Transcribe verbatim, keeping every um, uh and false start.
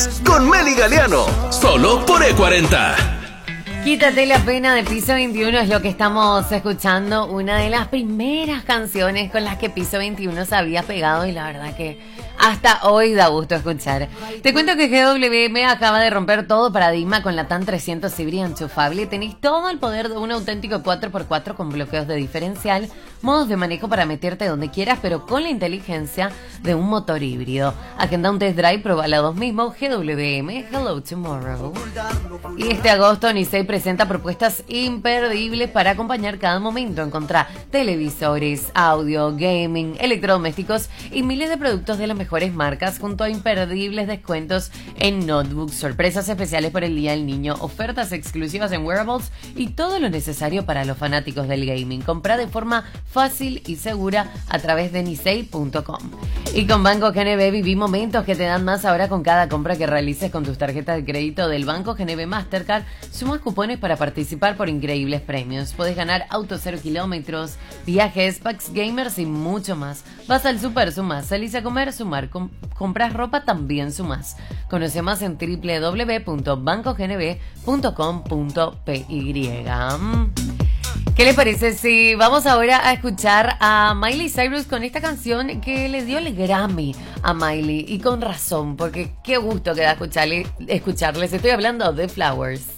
Flowers con Meli Galeano, solo por E cuarenta. Quítate la pena de Piso veintiuno es lo que estamos escuchando, una de las primeras canciones con las que Piso veintiuno se había pegado y la verdad que hasta hoy da gusto escuchar. Te cuento que G W M acaba de romper todo paradigma con la TAN trescientos híbrida enchufable. Tenéis todo el poder de un auténtico cuatro por cuatro con bloqueos de diferencial, modos de manejo para meterte donde quieras, pero con la inteligencia de un motor híbrido. Agenda un test drive, probala vos mismo. G W M, hello tomorrow. Y este agosto Nisei presenta propuestas imperdibles para acompañar cada momento. Encontrá televisores, audio, gaming, electrodomésticos y miles de productos de las mejores marcas junto a imperdibles descuentos en notebooks, sorpresas especiales por el Día del Niño, ofertas exclusivas en wearables y todo lo necesario para los fanáticos del gaming. Comprá de forma fácil y segura a través de nisei punto com. Y con Banco G N B viví momentos que te dan más ahora con cada compra que realices con tus tarjetas de crédito del Banco G N B Mastercard. Sumas cupones para participar por increíbles premios. Podés ganar autos cero kilómetros, viajes, packs gamers y mucho más. Vas al super, sumás. Salís a comer, sumar. Com- compras ropa, también sumás. Conoce más en doble u doble u doble u punto banco g n b punto com punto p y. ¿Qué les parece si vamos ahora a escuchar a Miley Cyrus con esta canción que le dio el Grammy a Miley? Y con razón, porque qué gusto que da escucharle, escucharles. Estoy hablando de Flowers.